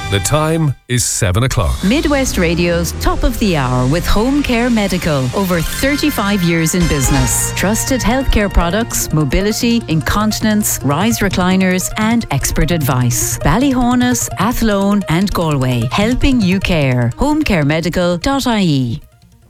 The time is 7 o'clock. Midwest Radio's Top of the Hour with Home Care Medical. Over 35 years in business. Trusted healthcare products, mobility, incontinence, rise recliners and expert advice. Ballyhonus, Athlone and Galway. Helping you care. homecaremedical.ie.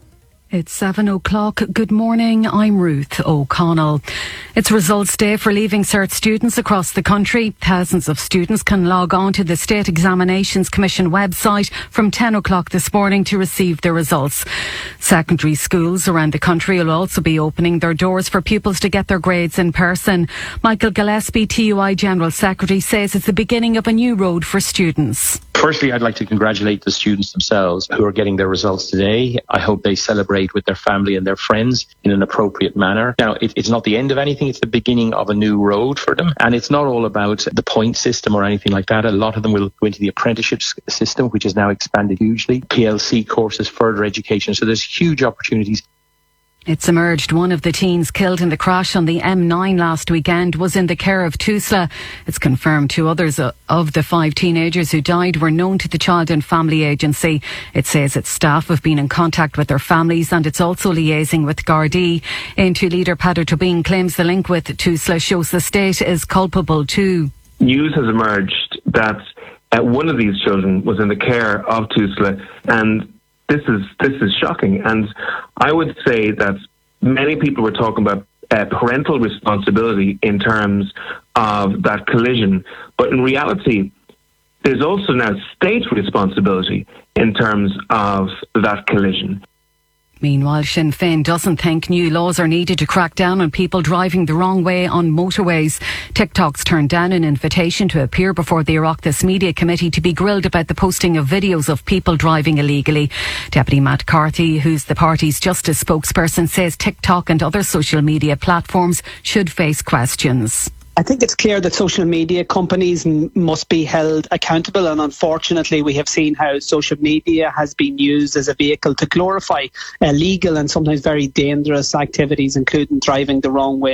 It's 7 o'clock. Good morning. I'm Ruth O'Connell. It's results day for Leaving Cert students across the country. Thousands of students can log on to the State Examinations Commission website from 10 o'clock this morning to receive their results. Secondary schools around the country will also be opening their doors for pupils to get their grades in person. Michael Gillespie, TUI General Secretary, says it's the beginning of a new road for students. Firstly, I'd like to congratulate the students themselves who are getting their results today. I hope they celebrate with their family and their friends in an appropriate manner. Now, it's not the end of anything. It's the beginning of a new road for them. And it's not all about the point system or anything like that. A lot of them will go into the apprenticeship system, which is now expanded hugely. PLC courses, further education. So there's huge opportunities. It's emerged one of the teens killed in the crash on the M9 last weekend was in the care of TUSLA. It's confirmed 2 others of the 5 teenagers who died were known to the Child and Family Agency. It says its staff have been in contact with their families and it's also liaising with Gardaí. Aintree leader Peadar Tóibín claims the link with TUSLA shows the state is culpable too. News has emerged that one of these children was in the care of TUSLA, and this is shocking. And I would say that many people were talking about parental responsibility in terms of that collision. But in reality, there's also now state responsibility in terms of that collision. Meanwhile, Sinn Féin doesn't think new laws are needed to crack down on people driving the wrong way on motorways. TikTok's turned down an invitation to appear before the Oireachtas Media Committee to be grilled about the posting of videos of people driving illegally. Deputy Matt Carthy, who's the party's justice spokesperson, says TikTok and other social media platforms should face questions. I think it's clear that social media companies must be held accountable, and unfortunately we have seen how social media has been used as a vehicle to glorify illegal and sometimes very dangerous activities, including driving the wrong way.